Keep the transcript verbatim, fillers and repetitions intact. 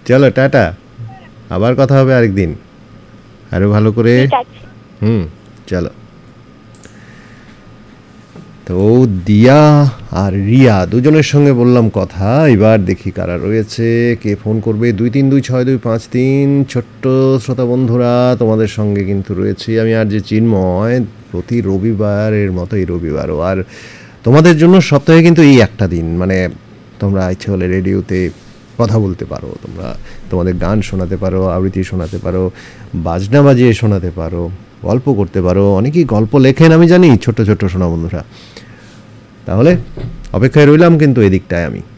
চলো টাটা, আবার কথা হবে আরেকদিন আরো ভালো করে। ঠিক আছে। হুম চলো। তো দিয়া আর রিয়া দুজনের সঙ্গে বললাম কথা, এবার দেখি কারা রয়েছে, কে ফোন করবে। দুই তিন দুই ছয় দুই পাঁচ তিন। ছোট্ট শ্রোতা বন্ধুরা, তোমাদের সঙ্গে কিন্তু রয়েছি আমি আর যে চিন্ময়, প্রতি রবিবারের মতো এই রবিবারও। আর তোমাদের জন্য সপ্তাহে কিন্তু এই একটা দিন, মানে তোমরা ইচ্ছে হলে রেডিওতে কথা বলতে পারো, তোমরা তোমাদের গান শোনাতে পারো, আবৃত্তি শোনাতে পারো, বাজনা বাজিয়ে শোনাতে পারো, গল্প করতে পারো। অনেকেই গল্প লেখেন আমি জানি, ছোট্ট ছোট্ট শোনা বন্ধুরা। তাহলে অপেক্ষায় রইলাম কিন্তু এদিকটায় আমি।